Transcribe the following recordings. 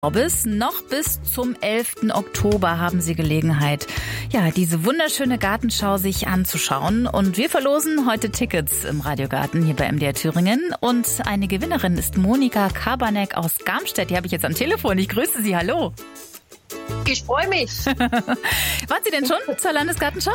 Noch bis zum 11. Oktober haben Sie Gelegenheit, diese wunderschöne Gartenschau sich anzuschauen. Und wir verlosen heute Tickets im Radiogarten hier bei MDR Thüringen. Und eine Gewinnerin ist Monika Kabanek aus Garmstedt. Die habe ich jetzt am Telefon. Ich grüße Sie. Hallo. Ich freue mich. Waren Sie denn schon zur Landesgartenschau?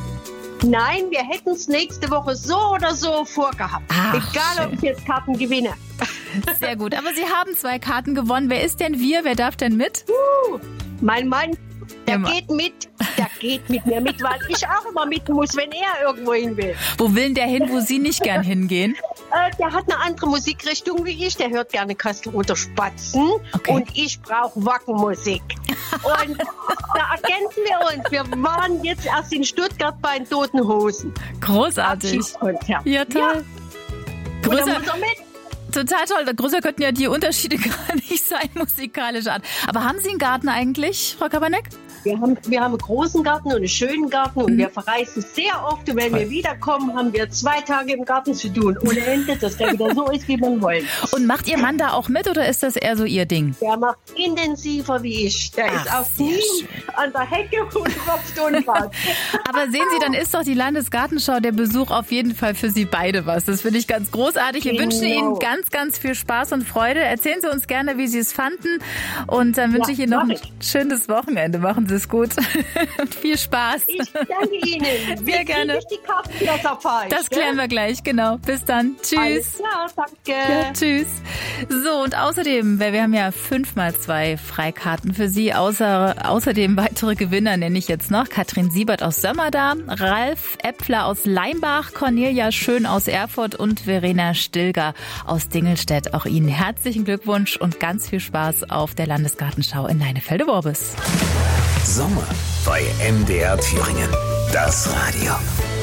Nein, wir hätten es nächste Woche so oder so vorgehabt. Egal, ob ich jetzt Karten gewinne. Sehr gut, aber Sie haben 2 Karten gewonnen. Wer ist denn wir? Wer darf denn mit? Mein Mann, der geht mit. Der geht mit mir mit, weil ich auch immer mit muss, wenn er irgendwo hin will. Wo will denn der hin, wo Sie nicht gern hingehen? Der hat eine andere Musikrichtung wie ich. Der hört gerne Kastelruther Spatzen. Okay. Und ich brauche Wackenmusik. Und da ergänzen wir uns. Wir waren jetzt erst in Stuttgart bei den Toten Hosen. Großartig. Ja, toll. Ja. Größer mit. Total toll. Größer könnten ja die Unterschiede gar nicht sein, musikalischer Art. Aber haben Sie einen Garten eigentlich, Frau Kabanek? Wir haben einen großen Garten und einen schönen Garten und wir verreisen sehr oft. Und wenn wir wiederkommen, haben wir 2 Tage im Garten zu tun. Ohne Ende, dass der wieder so ist, wie man will. Und macht Ihr Mann da auch mit oder ist das eher so Ihr Ding? Der macht intensiver wie ich. Der ist auf Knie an der Hecke und klopft und was. Aber sehen Sie, dann ist doch die Landesgartenschau der Besuch auf jeden Fall für Sie beide was. Das finde ich ganz großartig. Wir wünschen Ihnen ganz, ganz viel Spaß und Freude. Erzählen Sie uns gerne, wie Sie es fanden. Und dann wünsche ich Ihnen noch ein schönes Wochenende. Machen Sie es gut. Und viel Spaß. Ich danke Ihnen. Sehr gerne. Die Karten wieder zerfallen. Das klären wir gleich, genau. Bis dann. Tschüss. Alles klar, danke. Ja, tschüss. So, und außerdem, wir haben ja 5x2 Freikarten für Sie. Außerdem weitere Gewinner nenne ich jetzt noch. Katrin Siebert aus Sömmerda, Ralf Äpfler aus Leimbach, Cornelia Schön aus Erfurt und Verena Stilger aus Dingelstedt. Auch Ihnen herzlichen Glückwunsch und ganz viel Spaß auf der Landesgartenschau in Leinefelde-Worbis. Sommer bei MDR Thüringen. Das Radio.